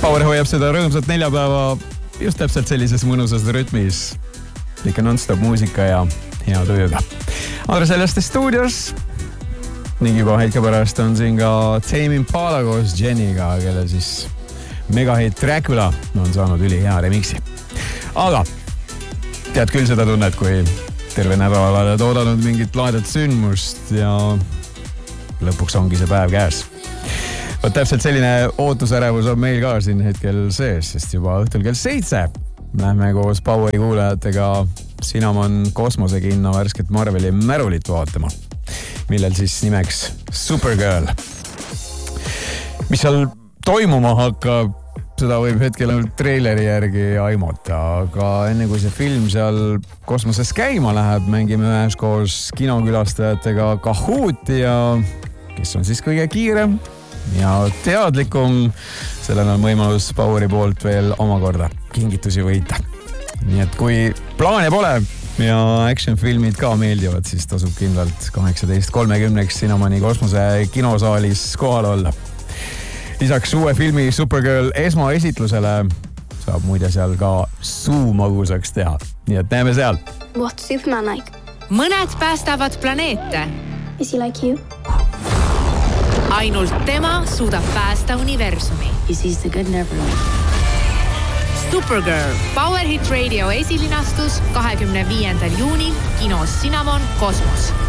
Power hoiab seda rõõmsat neljapäeva just täpselt sellises mõnusas rütmis. Ikka non-stop muusika ja hea tujuga. Andres Eljaste stuudios. Ning juba hetke pärast on siin ka Tame Impala koos Jenniga, kelle siis megahit Dracula on saanud üli hea remixi. Aga tead küll seda tunnet, kui terve nädal oled oodanud mingit laedet sündmust ja lõpuks ongi see päev käes. Võt täpselt selline ootusärevus on meil ka siin hetkel sees, sest juba õhtul kell 7 lähme koos Poweri kuulajatega Cinnamon kosmosekinno värsket Marveli märulit vaatama, millel siis nimeks Supergirl. Mis seal toimuma hakkab, seda võib hetkel treileri järgi aimata, aga enne kui see film seal kosmoses käima läheb, mängime üheskoos kinokülastajatega Kahooti ja kes on siis kõige kiirem ja teadlikum, sellel on võimalus Poweri poolt veel omakorda kingitusi võita. Nii et kui plaane pole ja action-filmid ka meeldivad, siis tasub kindlalt 18.30 Cinnamoni kosmose kinosaalis kohal olla. Lisaks uue filmi Supergirl esmaesitlusele saab muide seal ka suu magusaks teha. Nii et näeme seal. What's Superman like? Mõned päästavad planeete. Is he like you? Ainult tema suudab päästa universumi. He sees the good in everyone. Supergirl, Power Hit Radio esilinastus 25. juunil kinos Cinnamon Kosmos.